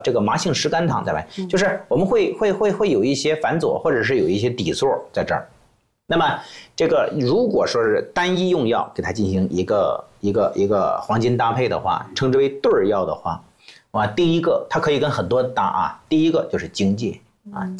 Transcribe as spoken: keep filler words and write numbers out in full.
这个麻杏石甘糖在外，就是我们会会会会有一些反佐，或者是有一些底座在这儿。那么这个如果说是单一用药给它进行一个一个一个黄金搭配的话，称之为对儿药的话，啊，第一个它可以跟很多搭啊，第一个就是荆芥啊。